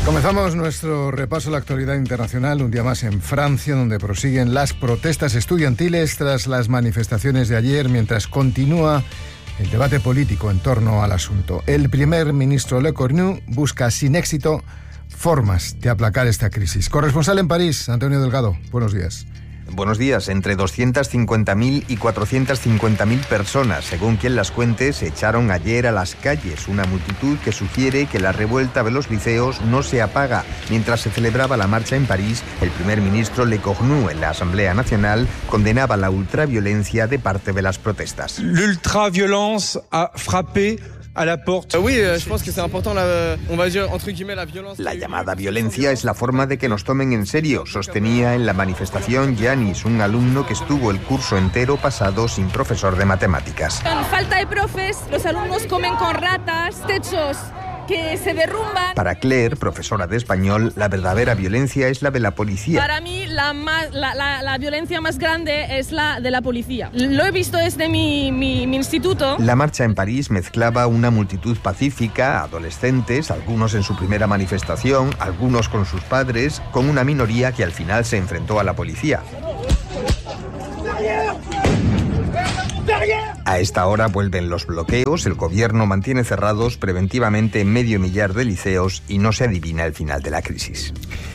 Comenzamos nuestro repaso a la actualidad internacional un día más en Francia, donde prosiguen las protestas estudiantiles tras las manifestaciones de ayer, mientras continúa el debate político en torno al asunto. El primer ministro Le Cornu busca sin éxito formas de aplacar esta crisis. Corresponsal en París, Antonio Delgado, buenos días. Buenos días. Entre 250.000 y 450.000 personas, según quien las cuente, se echaron ayer a las calles. Una multitud que sugiere que la revuelta de los liceos no se apaga. Mientras se celebraba la marcha en París, el primer ministro Le Cornu en la Asamblea Nacional condenaba la ultraviolencia de parte de las protestas. L'ultraviolence a frappé a la porte. Oui, je pense que c'est important on va dire entre guillemets la violence. La llamada violencia es la forma de que nos tomen en serio, sostenía en la manifestación Yanis, un alumno que estuvo el curso entero pasado sin profesor de matemáticas. Con falta de profes, los alumnos comen con ratas, techos que se derrumban. Para Claire, profesora de español, la verdadera violencia es la de la policía. Para mí, la violencia más grande es la de la policía. Lo he visto desde mi instituto. La marcha en París mezclaba una multitud pacífica, adolescentes, algunos en su primera manifestación, algunos con sus padres, con una minoría que al final se enfrentó a la policía. A esta hora vuelven los bloqueos, el gobierno mantiene cerrados preventivamente 500.000 de liceos y no se adivina el final de la crisis.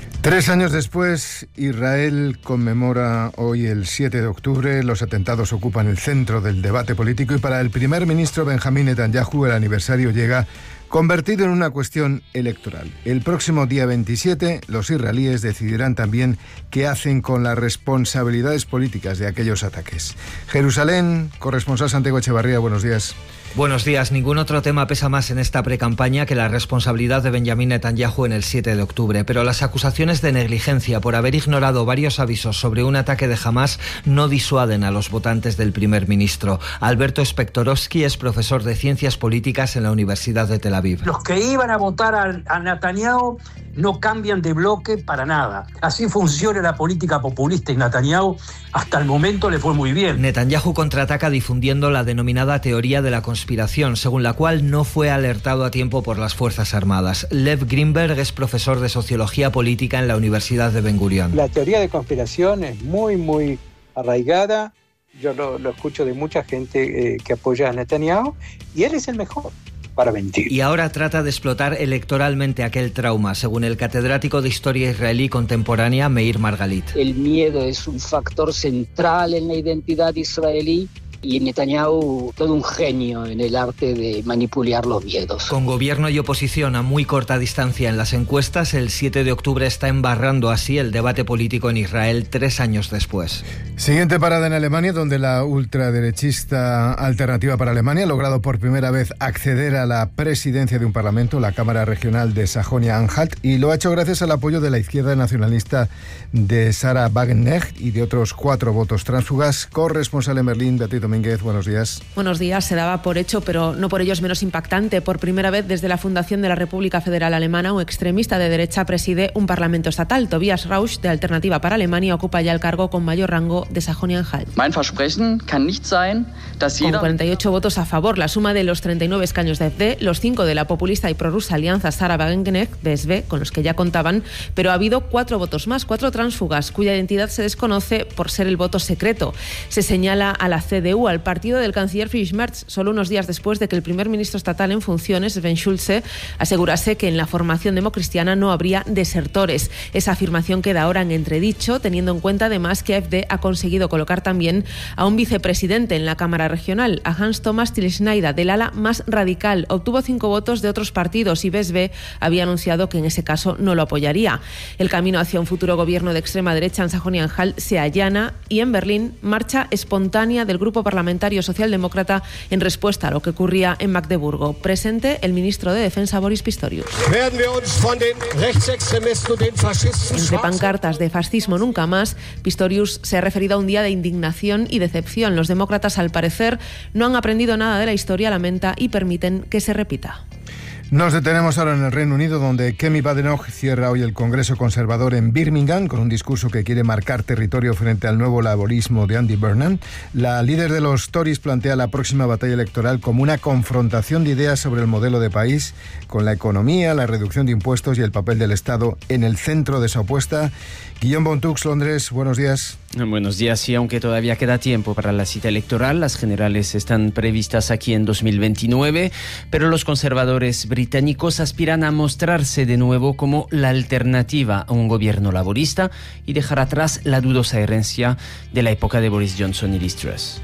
3 años después, Israel conmemora hoy el 7 de octubre. Los atentados ocupan el centro del debate político y para el primer ministro Benjamín Netanyahu el aniversario llega convertido en una cuestión electoral. El próximo día 27, los israelíes decidirán también qué hacen con las responsabilidades políticas de aquellos ataques. Jerusalén, corresponsal Santiago Echevarría, buenos días. Buenos días. Ningún otro tema pesa más en esta precampaña que la responsabilidad de Benjamín Netanyahu en el 7 de octubre. Pero las acusaciones de negligencia por haber ignorado varios avisos sobre un ataque de Hamás no disuaden a los votantes del primer ministro. Alberto Spektorovsky es profesor de Ciencias Políticas en la Universidad de Tel Aviv. Los que iban a votar a Netanyahu no cambian de bloque para nada. Así funciona la política populista y Netanyahu hasta el momento le fue muy bien. Netanyahu contraataca difundiendo la denominada teoría de la conspiración, según la cual no fue alertado a tiempo por las Fuerzas Armadas. Lev Greenberg es profesor de Sociología Política en la Universidad de Ben Gurion. La teoría de conspiración es muy arraigada. Yo lo escucho de mucha gente que apoya a Netanyahu y él es el mejor para mentir. Y ahora trata de explotar electoralmente aquel trauma, según el catedrático de Historia Israelí Contemporánea Meir Margalit. El miedo es un factor central en la identidad israelí y Netanyahu todo un genio en el arte de manipular los miedos. Con gobierno y oposición a muy corta distancia en las encuestas, el 7 de octubre está embarrando así el debate político en Israel 3 años después. Siguiente parada en Alemania, donde la ultraderechista Alternativa para Alemania ha logrado por primera vez acceder a la presidencia de un parlamento, la Cámara Regional de Sajonia-Anhalt, y lo ha hecho gracias al apoyo de la izquierda nacionalista de Sarah Wagenknecht y de otros 4 votos tránsfugas. Corresponsal en Berlín, Beatriz Domínguez, buenos días. Buenos días. Se daba por hecho, pero no por ello es menos impactante. Por primera vez desde la fundación de la República Federal Alemana, un extremista de derecha preside un parlamento estatal. Tobias Rausch, de Alternativa para Alemania, ocupa ya el cargo con mayor rango de Sajonia-Anhalt. Mein Versprechen kann nicht sein, dass jeder... Con 48 votos a favor, la suma de los 39 escaños de FD, los 5 de la populista y prorrusa alianza Sarah Wagenknecht de SV, con los que ya contaban, pero ha habido 4 votos más, 4 tránsfugas, cuya identidad se desconoce por ser el voto secreto. Se señala a la CDU, al partido del canciller Friedrich Merz, solo unos días después de que el primer ministro estatal en funciones, Sven Schulze, asegurase que en la formación democristiana no habría desertores. Esa afirmación queda ahora en entredicho, teniendo en cuenta además que AfD ha conseguido colocar también a un vicepresidente en la Cámara Regional, a Hans-Thomas Tilschneider, del ala más radical. Obtuvo 5 votos de otros partidos y BSV había anunciado que en ese caso no lo apoyaría. El camino hacia un futuro gobierno de extrema derecha en Sajonia-Anhalt se allana y en Berlín marcha espontánea del grupo parlamentario socialdemócrata en respuesta a lo que ocurría en Magdeburgo. Presente el ministro de Defensa Boris Pistorius. Entre pancartas de fascismo nunca más, Pistorius se ha referido a un día de indignación y decepción. Los demócratas, al parecer, no han aprendido nada de la historia, lamenta, y permiten que se repita. Nos detenemos ahora en el Reino Unido, donde Kemi Badenoch cierra hoy el Congreso Conservador en Birmingham con un discurso que quiere marcar territorio frente al nuevo laborismo de Andy Burnham. La líder de los Tories plantea la próxima batalla electoral como una confrontación de ideas sobre el modelo de país, con la economía, la reducción de impuestos y el papel del Estado en el centro de esa apuesta. Guillaume Bontux, Londres, buenos días. Buenos días, sí, aunque todavía queda tiempo para la cita electoral, las generales están previstas aquí en 2029, pero los conservadores británicos aspiran a mostrarse de nuevo como la alternativa a un gobierno laborista y dejar atrás la dudosa herencia de la época de Boris Johnson y Liz Truss.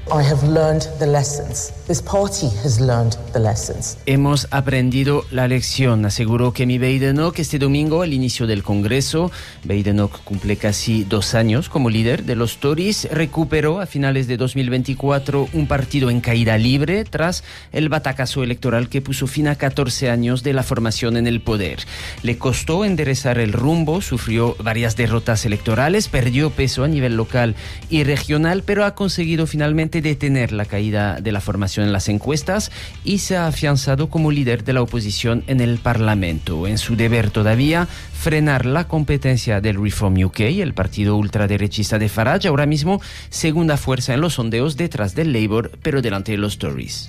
Hemos aprendido la lección, aseguró Kemi Badenoch este domingo al inicio del Congreso. Badenoch cumple casi 2 años como líder de los Tories, recuperó a finales de 2024 un partido en caída libre tras el batacazo electoral que puso fin a 14 años de la formación en el poder. Le costó enderezar el rumbo, sufrió varias derrotas electorales, perdió peso a nivel local y regional, pero ha conseguido finalmente detener la caída de la formación en las encuestas y se ha afianzado como líder de la oposición en el Parlamento. En su deber todavía frenar la competencia del Reform UK, el partido ultraderechista de Farage, ahora mismo segunda fuerza en los sondeos detrás del Labour, pero delante de los Tories.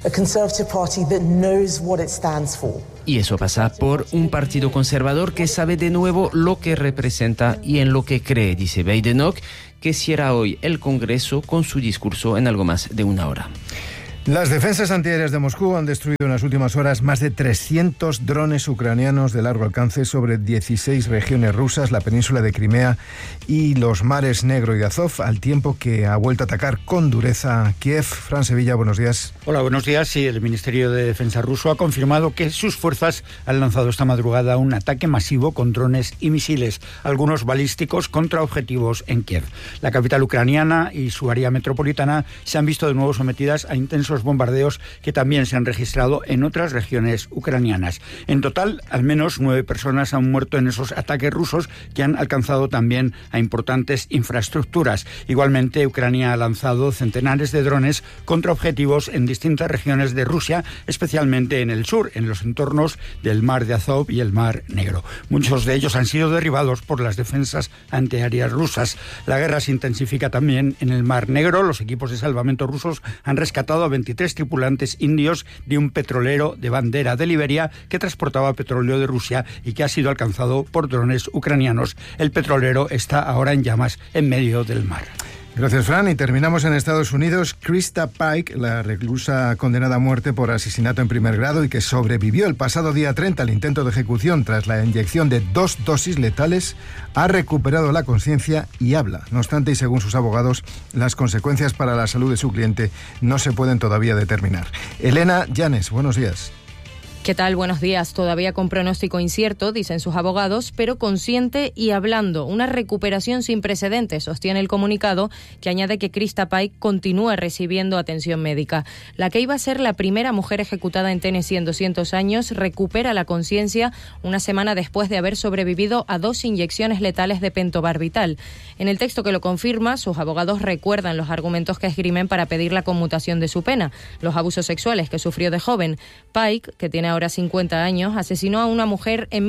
Y eso pasa por un partido conservador que sabe de nuevo lo que representa y en lo que cree, dice Badenoch, que cierra hoy el Congreso con su discurso en algo más de 1 hora. Las defensas antiaéreas de Moscú han destruido en las últimas horas más de 300 drones ucranianos de largo alcance sobre 16 regiones rusas, la península de Crimea y los mares Negro y de Azov, al tiempo que ha vuelto a atacar con dureza Kiev. Fran Sevilla, buenos días. Hola, buenos días. Sí, el Ministerio de Defensa ruso ha confirmado que sus fuerzas han lanzado esta madrugada un ataque masivo con drones y misiles, algunos balísticos, contra objetivos en Kiev. La capital ucraniana y su área metropolitana se han visto de nuevo sometidas a intensos bombardeos que también se han registrado en otras regiones ucranianas. En total, al menos 9 personas han muerto en esos ataques rusos que han alcanzado también a importantes infraestructuras. Igualmente, Ucrania ha lanzado centenares de drones contra objetivos en distintas regiones de Rusia, especialmente en el sur, en los entornos del mar de Azov y el mar Negro. Muchos de ellos han sido derribados por las defensas antiaéreas rusas. La guerra se intensifica también en el mar Negro. Los equipos de salvamento rusos han rescatado a 23 tripulantes indios de un petrolero de bandera de Liberia que transportaba petróleo de Rusia y que ha sido alcanzado por drones ucranianos. El petrolero está ahora en llamas en medio del mar. Gracias, Fran. Y terminamos en Estados Unidos. Krista Pike, la reclusa condenada a muerte por asesinato en primer grado y que sobrevivió el pasado día 30 al intento de ejecución tras la inyección de 2 dosis letales, ha recuperado la conciencia y habla. No obstante, y según sus abogados, las consecuencias para la salud de su cliente no se pueden todavía determinar. Elena Llanes, buenos días. ¿Qué tal? Buenos días. Todavía con pronóstico incierto, dicen sus abogados, pero consciente y hablando. Una recuperación sin precedentes, sostiene el comunicado, que añade que Krista Pike continúa recibiendo atención médica. La que iba a ser la primera mujer ejecutada en Tennessee en 200 años recupera la conciencia una semana después de haber sobrevivido a 2 inyecciones letales de pentobarbital. En el texto que lo confirma, sus abogados recuerdan los argumentos que esgrimen para pedir la conmutación de su pena, los abusos sexuales que sufrió de joven. Pike, que tiene ahora 50 años, asesinó a una mujer en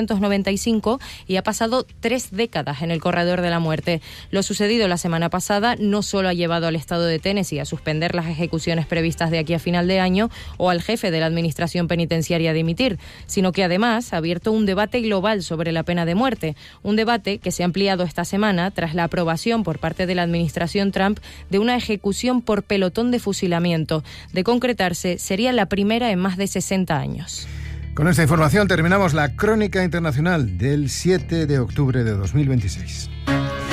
1995 y ha pasado 3 décadas en el corredor de la muerte. Lo sucedido la semana pasada no solo ha llevado al estado de Tennessee a suspender las ejecuciones previstas de aquí a final de año o al jefe de la administración penitenciaria a dimitir, sino que además ha abierto un debate global sobre la pena de muerte, un debate que se ha ampliado esta semana tras la aprobación por parte de la administración Trump de una ejecución por pelotón de fusilamiento. De concretarse, sería la primera en más de 60 años. Con esta información terminamos la crónica internacional del 7 de octubre de 2026.